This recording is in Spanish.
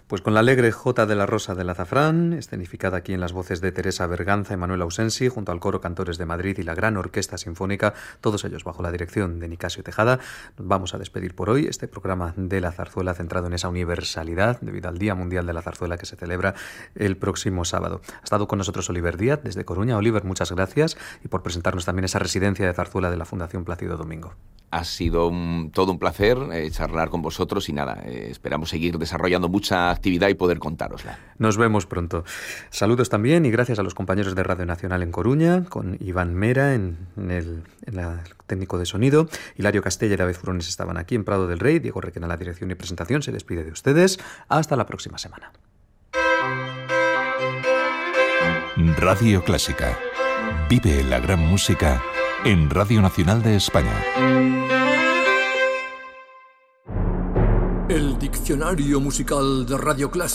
Pues con la alegre Jota de la Rosa del Azafrán, escenificada aquí en las voces de Teresa Berganza y Manuel Ausensi, junto al Coro Cantores de Madrid y la Gran Orquesta Sinfónica, todos ellos bajo la dirección de Nicasio Tejada, nos vamos a despedir por hoy. Este programa de la zarzuela centrado en esa universalidad debido al Día Mundial de la Zarzuela que se celebra el próximo sábado. Ha estado con nosotros Oliver Díaz desde Coruña. Oliver, muchas gracias y por presentarnos también esa residencia de zarzuela de la Fundación Plácido Domingo. Ha sido todo un placer charlar con vosotros y nada, esperamos seguir desarrollando mucha actividad y poder contárosla. Nos vemos pronto. Saludos también y gracias a los compañeros de Radio Nacional en Coruña, con Iván Mera en el técnico de sonido. Hilario Castella y David Furones estaban aquí en Prado del Rey. Diego Requena, la dirección y presentación, se despide de ustedes. Hasta la próxima semana. Radio Clásica. Vive la gran música en Radio Nacional de España. El diccionario musical de Radio Clásica.